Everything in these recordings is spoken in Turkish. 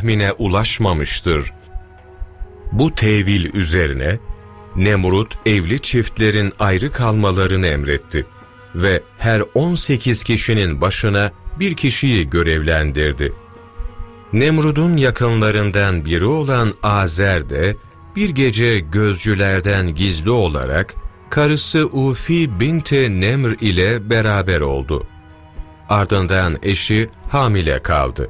rahmine ulaşmamıştır. Bu tevil üzerine Nemrut evli çiftlerin ayrı kalmalarını emretti ve her 18 kişinin başına bir kişiyi görevlendirdi. Nemrut'un yakınlarından biri olan Azer de bir gece gözcülerden gizli olarak karısı Ufi binti Nemr ile beraber oldu. Ardından eşi hamile kaldı.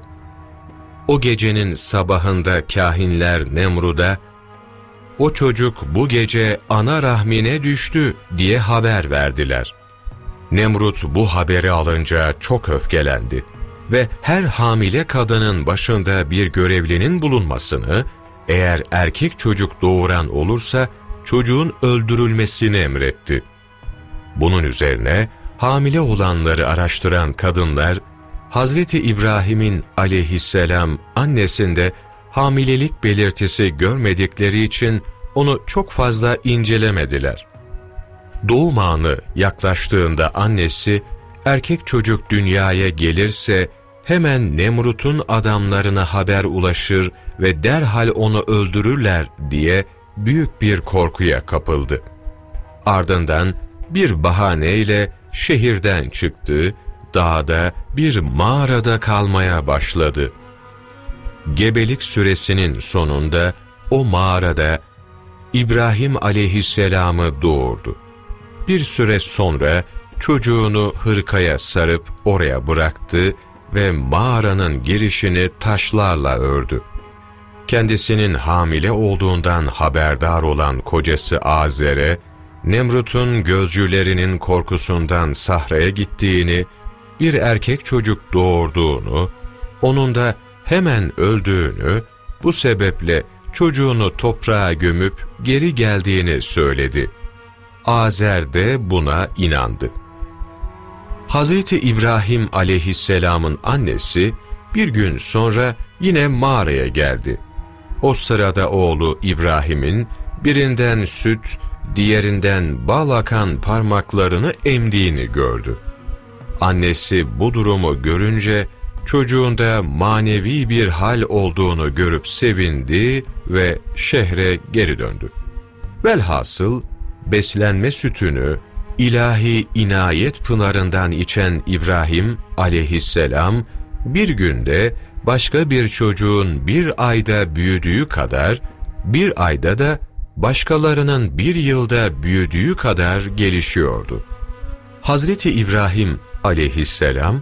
O gecenin sabahında kahinler Nemrut'a, "O çocuk bu gece ana rahmine düştü" diye haber verdiler. Nemrut bu haberi alınca çok öfkelendi ve her hamile kadının başında bir görevlinin bulunmasını, eğer erkek çocuk doğuran olursa çocuğun öldürülmesini emretti. Bunun üzerine hamile olanları araştıran kadınlar, Hazreti İbrahim'in aleyhisselam annesinde hamilelik belirtisi görmedikleri için onu çok fazla incelemediler. Doğum anı yaklaştığında annesi, erkek çocuk dünyaya gelirse hemen Nemrut'un adamlarına haber ulaşır ve derhal onu öldürürler diye büyük bir korkuya kapıldı. Ardından bir bahaneyle şehirden çıktı, dağda bir mağarada kalmaya başladı. Gebelik süresinin sonunda o mağarada İbrahim aleyhisselamı doğurdu. Bir süre sonra çocuğunu hırkaya sarıp oraya bıraktı ve mağaranın girişini taşlarla ördü. Kendisinin hamile olduğundan haberdar olan kocası Azer'e, Nemrut'un gözcülerinin korkusundan sahraya gittiğini, bir erkek çocuk doğurduğunu, onun da hemen öldüğünü, bu sebeple çocuğunu toprağa gömüp geri geldiğini söyledi. Azer de buna inandı. Hazreti İbrahim aleyhisselamın annesi bir gün sonra yine mağaraya geldi. O sırada oğlu İbrahim'in birinden süt, diğerinden bal akan parmaklarını emdiğini gördü. Annesi bu durumu görünce çocuğunda manevi bir hal olduğunu görüp sevindi ve şehre geri döndü. Velhasıl beslenme sütünü ilahi inayet pınarından içen İbrahim aleyhisselam bir günde başka bir çocuğun bir ayda büyüdüğü kadar, bir ayda da başkalarının bir yılda büyüdüğü kadar gelişiyordu. Hazreti İbrahim aleyhisselam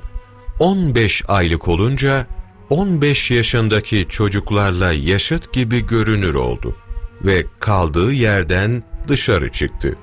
15 aylık olunca 15 yaşındaki çocuklarla yaşıt gibi görünür oldu ve kaldığı yerden dışarı çıktı.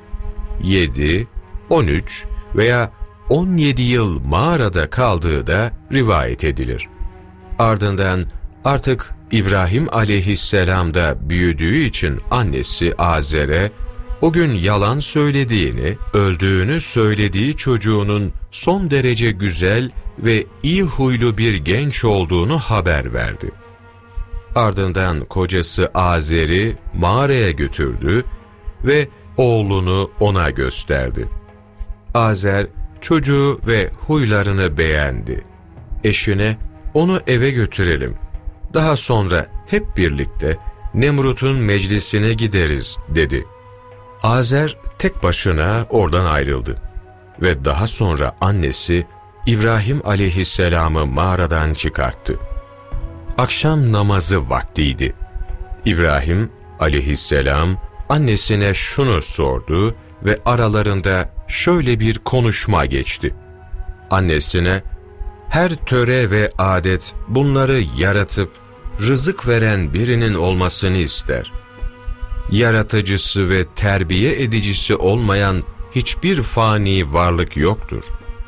7, 13 veya 17 yıl mağarada kaldığı da rivayet edilir. Ardından artık İbrahim aleyhisselam da büyüdüğü için annesi Azer'e o gün yalan söylediğini, öldüğünü söylediği çocuğunun son derece güzel ve iyi huylu bir genç olduğunu haber verdi. Ardından kocası Azer'i mağaraya götürdü ve oğlunu ona gösterdi. Azer çocuğu ve huylarını beğendi. Eşine, "Onu eve götürelim. Daha sonra hep birlikte Nemrut'un meclisine gideriz" dedi. Azer tek başına oradan ayrıldı ve daha sonra annesi İbrahim aleyhisselamı mağaradan çıkarttı. Akşam namazı vaktiydi. İbrahim aleyhisselam annesine şunu sordu ve aralarında şöyle bir konuşma geçti. Annesine, "Her töre ve adet bunları yaratıp rızık veren birinin olmasını ister. Yaratıcısı ve terbiye edicisi olmayan hiçbir fani varlık yoktur.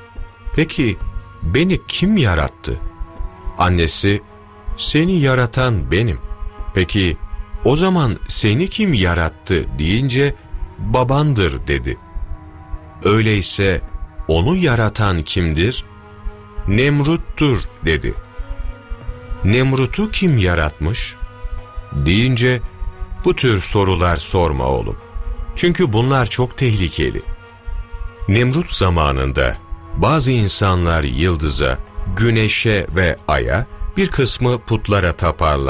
Peki beni kim yarattı?" Annesi, "Seni yaratan benim. Peki o zaman seni kim yarattı?" deyince, "Babandır" dedi. "Öyleyse onu yaratan kimdir?" "Nemrut'tur" dedi. "Nemrut'u kim yaratmış?" deyince, "Bu tür sorular sorma oğlum. Çünkü bunlar çok tehlikeli. Nemrut zamanında bazı insanlar yıldıza, güneşe ve aya, bir kısmı putlara taparlar.